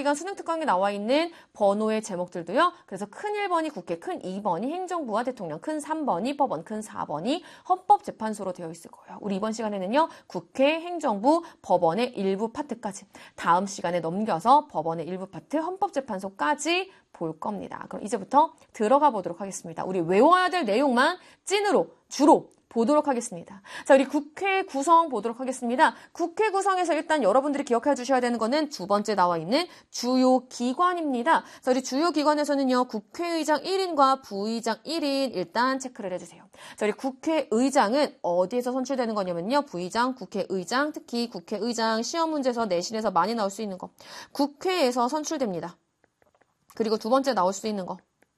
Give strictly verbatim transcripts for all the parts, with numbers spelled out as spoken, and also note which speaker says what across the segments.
Speaker 1: 교육기관 수능특강에 나와 있는 번호의 제목들도요. 그래서 큰 일 번이 국회, 큰 이 번이 행정부와 대통령, 큰 삼 번이 법원, 큰 사 번이 헌법재판소로 되어 있을 거예요. 우리 이번 시간에는요. 국회, 행정부, 법원의 일부 파트까지 다음 시간에 넘겨서 법원의 일부 파트, 헌법재판소까지 볼 겁니다. 그럼 이제부터 들어가 보도록 하겠습니다. 우리 외워야 될 내용만 찐으로 주로 보도록 하겠습니다. 자, 우리 국회 구성 보도록 하겠습니다. 국회 구성에서 일단 여러분들이 기억해 주셔야 되는 거는 두 번째 나와 있는 주요 기관입니다. 자, 우리 주요 기관에서는요. 국회의장 일 인과 부의장 일 인 일단 체크를 해주세요. 자, 우리 국회의장은 어디에서 선출되는 거냐면요. 부의장, 국회의장, 특히 국회의장 시험 문제에서 내신에서 많이 나올 수 있는 거. 국회에서 선출됩니다. 그리고 두 번째 나올 수 있는 거.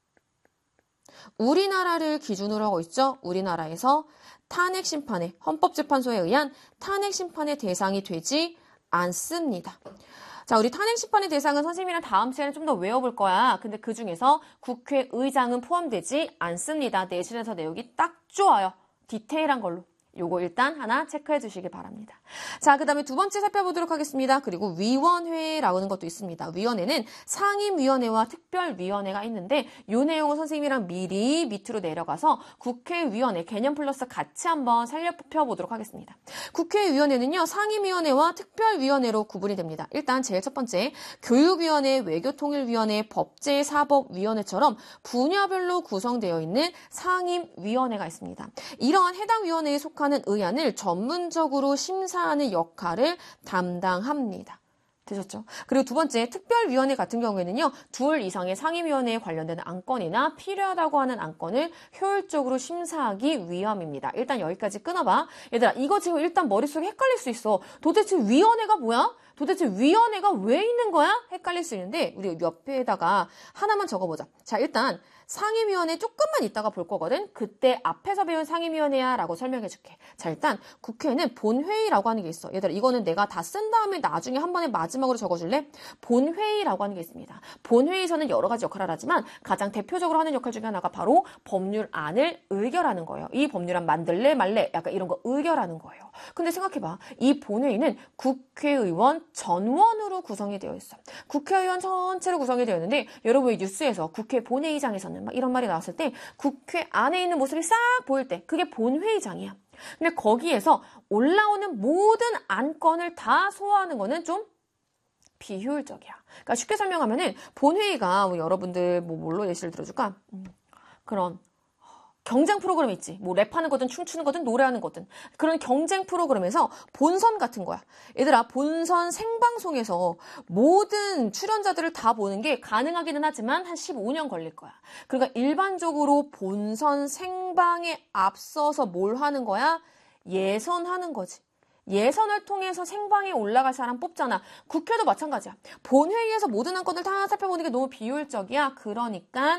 Speaker 1: 우리나라를 기준으로 하고 있죠. 우리나라에서 탄핵심판에 헌법재판소에 의한 탄핵심판의 대상이 되지 않습니다. 자, 우리 탄핵심판의 대상은 선생님이랑 다음 시간에 좀 더 외워볼 거야. 근데 그 중에서 국회의장은 포함되지 않습니다. 내신에서 내용이 딱 좋아요. 디테일한 걸로. 요거 일단 하나 체크해 주시기 바랍니다. 자, 그 다음에 두 번째 살펴보도록 하겠습니다. 그리고 위원회라고 하는 것도 있습니다. 위원회는 상임위원회와 특별위원회가 있는데 요 내용은 선생님이랑 미리 밑으로 내려가서 국회위원회 개념 플러스 같이 한번 살펴보도록 하겠습니다. 국회위원회는요. 상임위원회와 특별위원회로 구분이 됩니다. 일단 제일 첫 번째 교육위원회, 외교통일위원회, 법제사법위원회처럼 분야별로 구성되어 있는 상임위원회가 있습니다. 이러한 해당 위원회에 속한 하는 의안을 전문적으로 심사하는 역할을 담당합니다. 되셨죠? 그리고 두 번째, 특별위원회 같은 경우에는요, 둘 이상의 상임위원회에 관련된 안건이나 필요하다고 하는 안건을 효율적으로 심사하기 위함입니다. 일단 여기까지 끊어봐. 얘들아, 이거 지금 일단 머릿속에 헷갈릴 수 있어. 도대체 위원회가 뭐야? 도대체 위원회가 왜 있는 거야? 헷갈릴 수 있는데, 우리 옆에다가 하나만 적어보자. 자, 일단, 상임위원회 조금만 이따가 볼 거거든. 그때 앞에서 배운 상임위원회야 라고 설명해 줄게. 자, 일단 국회는 본회의라고 하는 게 있어. 얘들아, 이거는 내가 다 쓴 다음에 나중에 한 번에 마지막으로 적어줄래? 본회의라고 하는 게 있습니다. 본회의에서는 여러 가지 역할을 하지만 가장 대표적으로 하는 역할 중에 하나가 바로 법률안을 의결하는 거예요. 이 법률안 만들래 말래 약간 이런 거 의결하는 거예요. 근데 생각해봐. 이 본회의는 국회의원 전원으로 구성이 되어 있어. 국회의원 전체로 구성이 되어 있는데 여러분의 뉴스에서 국회 본회의장에서는 막 이런 말이 나왔을 때 국회 안에 있는 모습이 싹 보일 때 그게 본회의장이야. 근데 거기에서 올라오는 모든 안건을 다 소화하는 거는 좀 비효율적이야. 그러니까 쉽게 설명하면은 본회의가 뭐 여러분들 뭐 뭘로 예시를 들어줄까? 음, 그런 경쟁 프로그램 있지. 뭐 랩하는 거든 춤추는 거든 노래하는 거든 그런 경쟁 프로그램에서 본선 같은 거야. 얘들아, 본선 생방송에서 모든 출연자들을 다 보는 게 가능하기는 하지만 한 십오 년 걸릴 거야. 그러니까 일반적으로 본선 생방에 앞서서 뭘 하는 거야? 예선하는 거지. 예선을 통해서 생방에 올라갈 사람 뽑잖아. 국회도 마찬가지야. 본회의에서 모든 안건을 다 살펴보는 게 너무 비효율적이야. 그러니까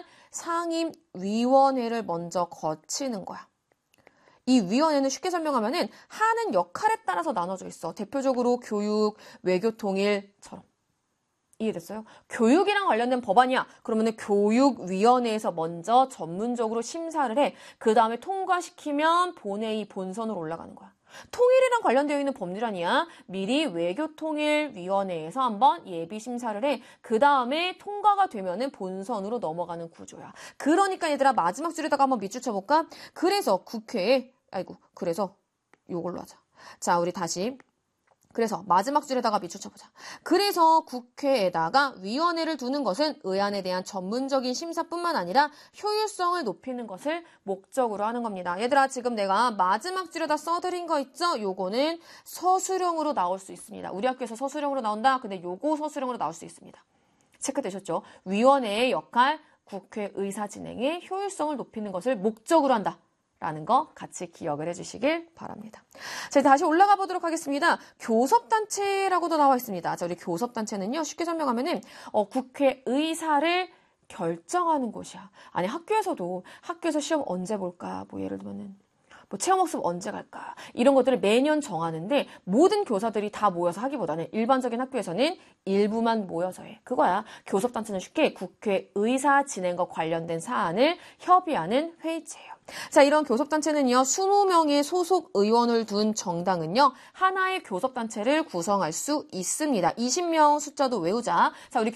Speaker 1: 상임위원회를 먼저 거치는 거야. 이 위원회는 쉽게 설명하면은 하는 역할에 따라서 나눠져 있어. 대표적으로 교육, 외교통일처럼. 이해됐어요? 교육이랑 관련된 법안이야. 그러면은 교육위원회에서 먼저 전문적으로 심사를 해. 그 다음에 통과시키면 본회의 본선으로 올라가는 거야. 통일이랑 관련되어 있는 법률안이야. 미리 외교통일위원회에서 한번 예비심사를 해. 그 다음에 통과가 되면은 본선으로 넘어가는 구조야. 그러니까 얘들아, 마지막 줄에다가 한번 밑줄 쳐볼까? 그래서 국회에, 아이고, 그래서 요걸로 하자. 자, 우리 다시. 그래서 마지막 줄에다가 밑줄 쳐보자. 그래서 국회에다가 위원회를 두는 것은 의안에 대한 전문적인 심사뿐만 아니라 효율성을 높이는 것을 목적으로 하는 겁니다. 얘들아, 지금 내가 마지막 줄에다 써드린 거 있죠? 요거는 서술형으로 나올 수 있습니다. 우리 학교에서 서술형으로 나온다? 근데 요거 서술형으로 나올 수 있습니다. 체크되셨죠? 위원회의 역할, 국회 의사 진행의 효율성을 높이는 것을 목적으로 한다. 라는 거 같이 기억을 해주시길 바랍니다. 자, 다시 올라가 보도록 하겠습니다. 교섭단체라고도 나와 있습니다. 자, 우리 교섭단체는요, 쉽게 설명하면은, 어, 국회 의사를 결정하는 곳이야. 아니, 학교에서도, 학교에서 시험 언제 볼까? 뭐, 예를 들면은, 뭐, 체험학습 언제 갈까? 이런 것들을 매년 정하는데, 모든 교사들이 다 모여서 하기보다는 일반적인 학교에서는 일부만 모여서 해. 그거야. 교섭단체는 쉽게 국회 의사 진행과 관련된 사안을 협의하는 회의체예요. 자, 이런 교섭단체는요, 이십 명의 소속 의원을 둔 정당은요, 하나의 교섭단체를 구성할 수 있습니다. 이십 명 숫자도 외우자. 자, 우리